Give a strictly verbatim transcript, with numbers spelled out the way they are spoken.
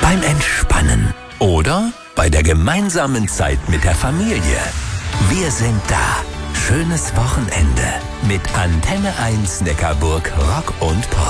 beim Entspannen oder bei der gemeinsamen Zeit mit der Familie. Wir sind da. Schönes Wochenende mit Antenne eins Neckarburg Rock und Pop.